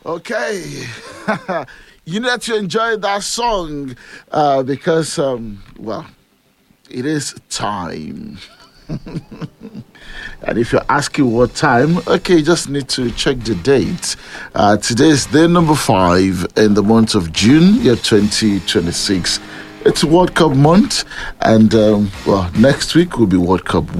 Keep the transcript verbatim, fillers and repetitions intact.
Okay. You need to enjoy that song uh, because, um, well, it is time. And if you're asking what time, okay, you just need to check the date. Uh, today is day number five in the month of June, year twenty twenty-six. It's World Cup month, and um, well, next week will be World Cup